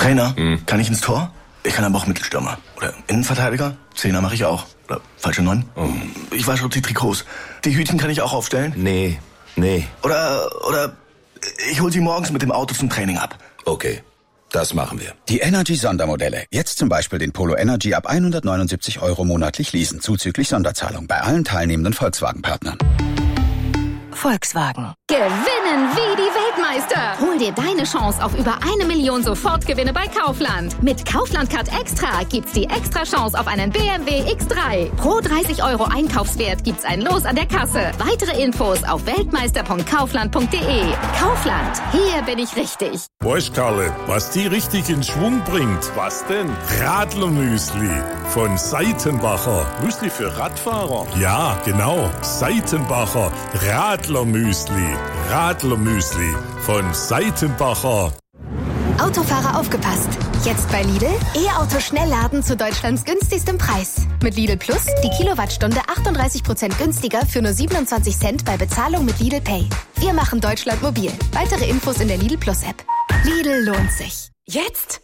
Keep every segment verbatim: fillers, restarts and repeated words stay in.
Trainer, Hm. kann ich ins Tor? Ich kann aber auch Mittelstürmer. Oder Innenverteidiger? Zehner mache ich auch. Oder falsche Neun? Oh. Ich wasche auch die Trikots. Die Hütchen kann ich auch aufstellen? Nee, nee. Oder, oder ich hol sie morgens mit dem Auto zum Training ab. Okay, das machen wir. Die Energy-Sondermodelle. Jetzt zum Beispiel den Polo Energy ab hundertneunundsiebzig Euro monatlich leasen, zuzüglich Sonderzahlung bei allen teilnehmenden Volkswagen-Partnern. Volkswagen. Gewinnen wie die Weltmeister. Hol dir deine Chance auf über eine Million Sofortgewinne bei Kaufland. Mit Kaufland Card Extra gibt's die extra Chance auf einen B M W X drei. Pro dreißig Euro Einkaufswert gibt's ein Los an der Kasse. Weitere Infos auf weltmeister punkt kaufland punkt de. Kaufland, hier bin ich richtig. Weißt Karle, was die richtig in Schwung bringt? Was denn? Radlermüsli von Seitenbacher. Müsli für Radfahrer? Ja, genau. Seitenbacher Radlermüsli. Radlermüsli von Seitenbacher. Autofahrer aufgepasst. Jetzt bei Lidl E-Auto Schnellladen zu Deutschlands günstigstem Preis. Mit Lidl Plus die Kilowattstunde achtunddreißig Prozent günstiger für nur siebenundzwanzig Cent bei Bezahlung mit Lidl Pay. Wir machen Deutschland mobil. Weitere Infos in der Lidl Plus App. Lidl lohnt sich. Jetzt?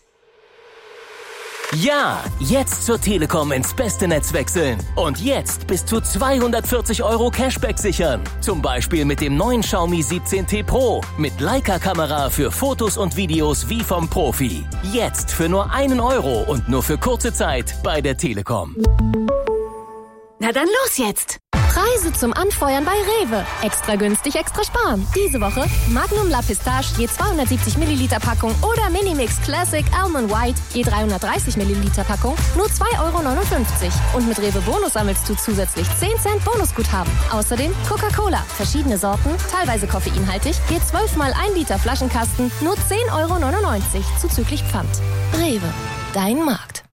Ja, jetzt zur Telekom ins beste Netz wechseln. Und jetzt bis zu zweihundertvierzig Euro Cashback sichern. Zum Beispiel mit dem neuen Xiaomi siebzehn T Pro. Mit Leica-Kamera für Fotos und Videos wie vom Profi. Jetzt für nur einen Euro und nur für kurze Zeit bei der Telekom. Na dann los jetzt! Preise zum Anfeuern bei Rewe. Extra günstig, extra sparen. Diese Woche Magnum La Pistache je zweihundertsiebzig Milliliter Packung oder Minimix Classic Almond White je dreihundertdreißig Milliliter Packung nur zwei Euro neunundfünfzig. Und mit Rewe Bonus sammelst du zusätzlich zehn Cent Bonusguthaben. Außerdem Coca-Cola, verschiedene Sorten, teilweise koffeinhaltig, je zwölf mal ein Liter Flaschenkasten, nur zehn Euro neunundneunzig zuzüglich Pfand. Rewe, dein Markt.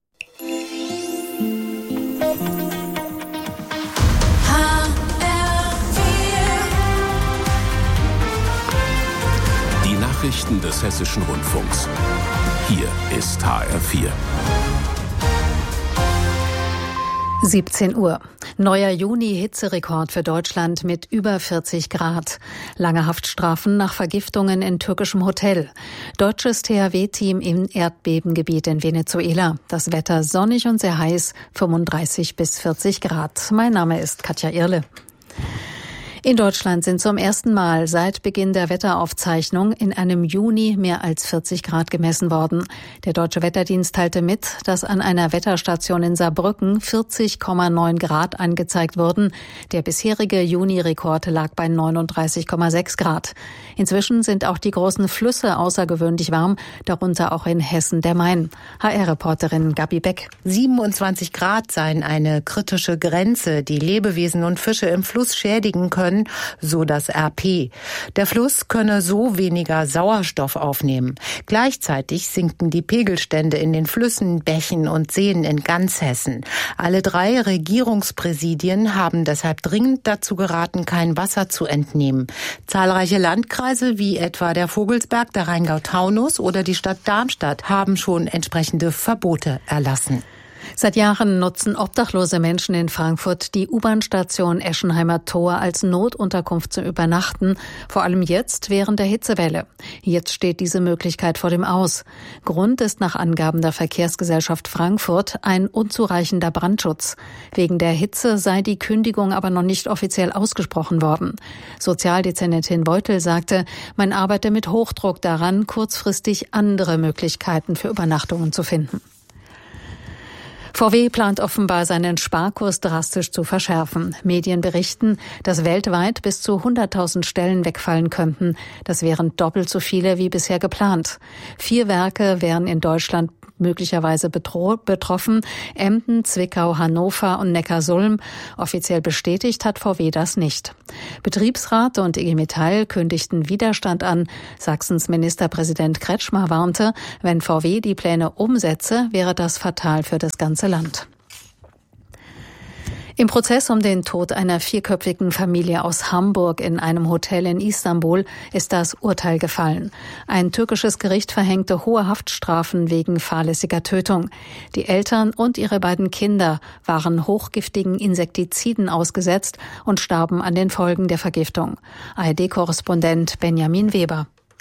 Nachrichten des Hessischen Rundfunks. Hier ist H R vier. siebzehn Uhr. Neuer Juni-Hitzerekord für Deutschland mit über vierzig Grad. Lange Haftstrafen nach Vergiftungen in türkischem Hotel. Deutsches T H W-Team im Erdbebengebiet in Venezuela. Das Wetter sonnig und sehr heiß, fünfunddreißig bis vierzig Grad. Mein Name ist Katja Irle. In Deutschland sind zum ersten Mal seit Beginn der Wetteraufzeichnung in einem Juni mehr als vierzig Grad gemessen worden. Der Deutsche Wetterdienst teilte mit, dass an einer Wetterstation in Saarbrücken vierzig Komma neun Grad angezeigt wurden. Der bisherige Juni-Rekord lag bei neununddreißig Komma sechs Grad. Inzwischen sind auch die großen Flüsse außergewöhnlich warm, darunter auch in Hessen der Main. H R-Reporterin Gabi Beck. siebenundzwanzig Grad seien eine kritische Grenze, die Lebewesen und Fische im Fluss schädigen können, so das R P. Der Fluss könne so weniger Sauerstoff aufnehmen. Gleichzeitig sinken die Pegelstände in den Flüssen, Bächen und Seen in ganz Hessen. Alle drei Regierungspräsidien haben deshalb dringend dazu geraten, kein Wasser zu entnehmen. Zahlreiche Landkreise wie etwa der Vogelsberg, der Rheingau-Taunus oder die Stadt Darmstadt haben schon entsprechende Verbote erlassen. Seit Jahren nutzen obdachlose Menschen in Frankfurt die U-Bahn-Station Eschenheimer Tor als Notunterkunft zum Übernachten, vor allem jetzt während der Hitzewelle. Jetzt steht diese Möglichkeit vor dem Aus. Grund ist nach Angaben der Verkehrsgesellschaft Frankfurt ein unzureichender Brandschutz. Wegen der Hitze sei die Kündigung aber noch nicht offiziell ausgesprochen worden. Sozialdezernentin Beutel sagte, man arbeite mit Hochdruck daran, kurzfristig andere Möglichkeiten für Übernachtungen zu finden. V W plant offenbar seinen Sparkurs drastisch zu verschärfen. Medien berichten, dass weltweit bis zu hunderttausend Stellen wegfallen könnten. Das wären doppelt so viele wie bisher geplant. Vier Werke wären in Deutschland möglicherweise betro- betroffen. Emden, Zwickau, Hannover und Neckarsulm. Offiziell bestätigt hat V W das nicht. Betriebsrat und I G Metall kündigten Widerstand an. Sachsens Ministerpräsident Kretschmer warnte, wenn V W die Pläne umsetze, wäre das fatal für das ganze Land. Im Prozess um den Tod einer vierköpfigen Familie aus Hamburg in einem Hotel in Istanbul ist das Urteil gefallen. Ein türkisches Gericht verhängte hohe Haftstrafen wegen fahrlässiger Tötung. Die Eltern und ihre beiden Kinder waren hochgiftigen Insektiziden ausgesetzt und starben an den Folgen der Vergiftung. A R D-Korrespondent Benjamin Weber.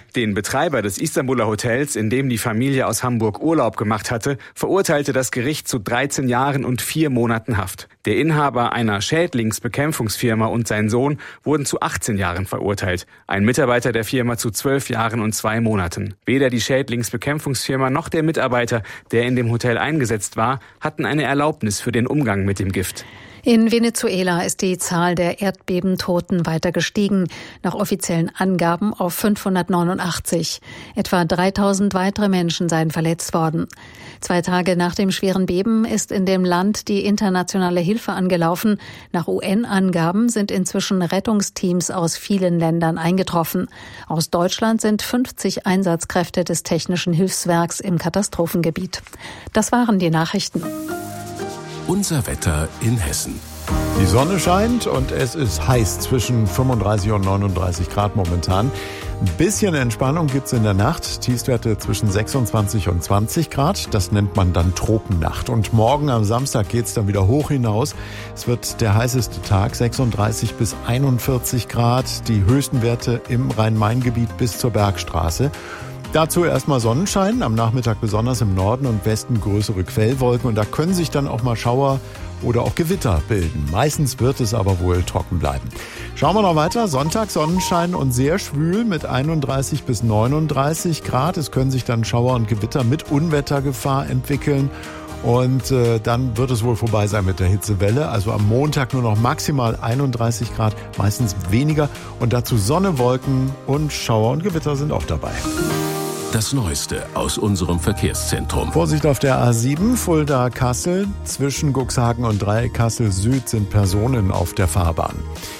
Den Betreiber des Istanbuler Hotels, in dem die Familie aus Hamburg Urlaub gemacht hatte, verurteilte das Gericht zu dreizehn Jahren und vier Monaten Haft. Der Inhaber einer Schädlingsbekämpfungsfirma und sein Sohn wurden zu achtzehn Jahren verurteilt. Ein Mitarbeiter der Firma zu zwölf Jahren und zwei Monaten. Weder die Schädlingsbekämpfungsfirma noch der Mitarbeiter, der in dem Hotel eingesetzt war, hatten eine Erlaubnis für den Umgang mit dem Gift. In Venezuela ist die Zahl der Erdbebentoten weiter gestiegen, nach offiziellen Angaben auf fünfhundertneunundachtzig. Etwa dreitausend weitere Menschen seien verletzt worden. Zwei Tage nach dem schweren Beben ist in dem Land die internationale Hilfe angelaufen. Nach U N-Angaben sind inzwischen Rettungsteams aus vielen Ländern eingetroffen. Aus Deutschland sind fünfzig Einsatzkräfte des Technischen Hilfswerks im Katastrophengebiet. Das waren die Nachrichten. Unser Wetter in Hessen. Die Sonne scheint und es ist heiß, zwischen fünfunddreißig und neununddreißig Grad momentan. Ein bisschen Entspannung gibt's in der Nacht, Tiefstwerte zwischen sechsundzwanzig und zwanzig Grad. Das nennt man dann Tropennacht. Und morgen am Samstag geht's dann wieder hoch hinaus. Es wird der heißeste Tag, sechsunddreißig bis einundvierzig Grad. Die höchsten Werte im Rhein-Main-Gebiet bis zur Bergstraße. Dazu erstmal Sonnenschein, am Nachmittag besonders im Norden und Westen größere Quellwolken und da können sich dann auch mal Schauer oder auch Gewitter bilden. Meistens wird es aber wohl trocken bleiben. Schauen wir noch weiter. Sonntag Sonnenschein und sehr schwül mit einunddreißig bis neununddreißig Grad. Es können sich dann Schauer und Gewitter mit Unwettergefahr entwickeln. Und äh, dann wird es wohl vorbei sein mit der Hitzewelle. Also am Montag nur noch maximal einunddreißig Grad, meistens weniger. Und dazu Sonne, Wolken und Schauer und Gewitter sind auch dabei. Das Neueste aus unserem Verkehrszentrum. Vorsicht auf der A sieben, Fulda-Kassel. Zwischen Cuxhagen und Dreieck Kassel-Süd sind Personen auf der Fahrbahn.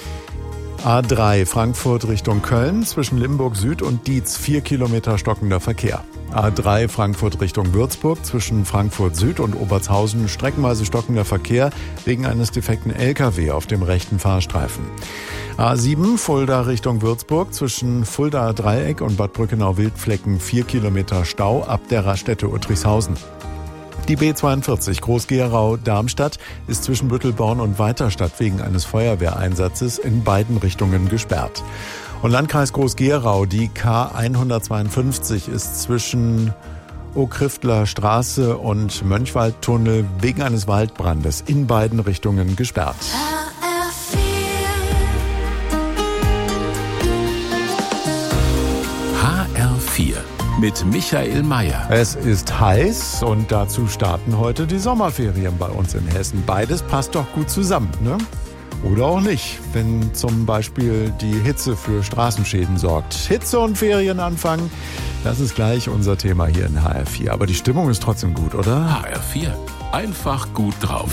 A drei, Frankfurt Richtung Köln. Zwischen Limburg Süd und Dietz vier Kilometer stockender Verkehr. A drei, Frankfurt Richtung Würzburg. Zwischen Frankfurt Süd und Obertshausen streckenweise stockender Verkehr wegen eines defekten L K W auf dem rechten Fahrstreifen. A sieben, Fulda Richtung Würzburg. Zwischen Fulda Dreieck und Bad Brückenau-Wildflecken vier Kilometer Stau ab der Raststätte Uttrichshausen. Die B zweiundvierzig Groß-Gerau-Darmstadt ist zwischen Büttelborn und Weiterstadt wegen eines Feuerwehreinsatzes in beiden Richtungen gesperrt. Und Landkreis Groß-Gerau, die K hundertzweiundfünfzig ist zwischen Okrifteler Straße und Mönchwaldtunnel wegen eines Waldbrandes in beiden Richtungen gesperrt. H R vier mit Michael Mayer. Es ist heiß und dazu starten heute die Sommerferien bei uns in Hessen. Beides passt doch gut zusammen, ne? Oder auch nicht, wenn zum Beispiel die Hitze für Straßenschäden sorgt. Hitze und Ferienanfang, das ist gleich unser Thema hier in H R vier. Aber die Stimmung ist trotzdem gut, oder? H R vier, einfach gut drauf.